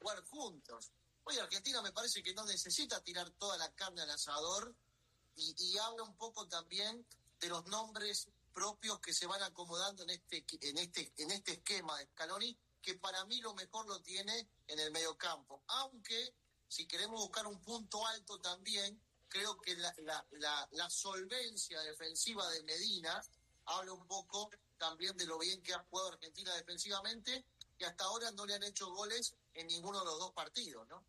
jugar juntos. Hoy Argentina me parece que no necesita tirar toda la carne al asador y habla un poco también de los nombres propios que se van acomodando en este esquema de Scaloni, que para mí lo mejor lo tiene en el mediocampo. Aunque, si queremos buscar un punto alto también, creo que la solvencia defensiva de Medina habla un poco también de lo bien que ha jugado Argentina defensivamente, que hasta ahora no le han hecho goles en ninguno de los dos partidos, ¿no?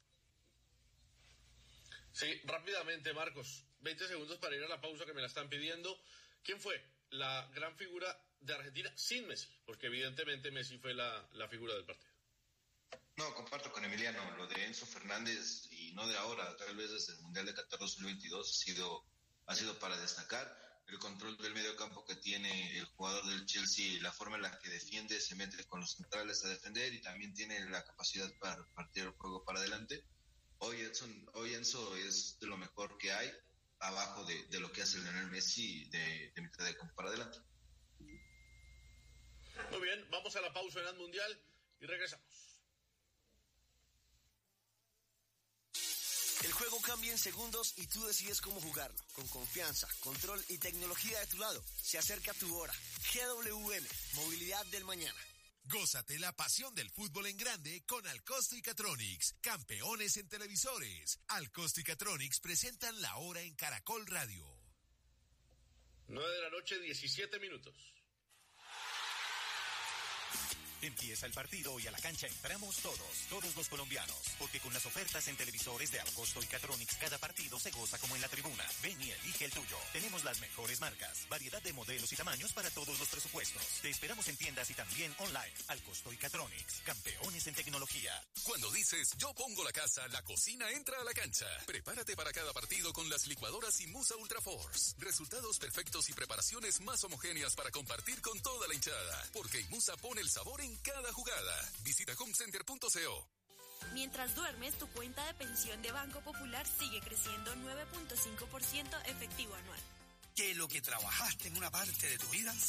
Sí, rápidamente, Marcos, 20 segundos para ir a la pausa que me la están pidiendo. ¿Quién fue la gran figura de Argentina sin Messi? Porque evidentemente Messi fue la figura del partido. No, comparto con Emiliano, lo de Enzo Fernández, y no de ahora, tal vez desde el Mundial de Qatar 2022 ha sido para destacar el control del medio campo que tiene el jugador del Chelsea, la forma en la que defiende, se mete con los centrales a defender y también tiene la capacidad para partir el juego para adelante. Hoy Enzo es de lo mejor que hay, abajo de lo que hace Lionel Messi de mitad de campo para adelante. Muy bien, vamos a la pausa en el Mundial y regresamos. El juego cambia en segundos y tú decides cómo jugarlo. Con confianza, control y tecnología de tu lado. Se acerca tu hora. GWM, Movilidad del Mañana. Gózate la pasión del fútbol en grande con Alcosto y Catronics, campeones en televisores. Alcosto y Catronics presentan la hora en Caracol Radio. 9 p.m, 17 minutos. Empieza el partido y a la cancha entramos todos los colombianos, porque con las ofertas en televisores de Alcosto y Catronics cada partido se goza como en la tribuna. Ven y elige el tuyo. Tenemos las mejores marcas, variedad de modelos y tamaños para todos los presupuestos. Te esperamos en tiendas y también online. Alcosto y Catronics, campeones en tecnología. Cuando dices yo pongo la casa, la cocina entra a la cancha. Prepárate para cada partido con las licuadoras Imusa Ultra Force. Resultados perfectos y preparaciones más homogéneas para compartir con toda la hinchada, porque Imusa pone el sabor en cada jugada. Visita homecenter.co. Mientras duermes, tu cuenta de pensión de Banco Popular sigue creciendo 9.5% efectivo anual. Que lo que trabajaste en una parte de tu vida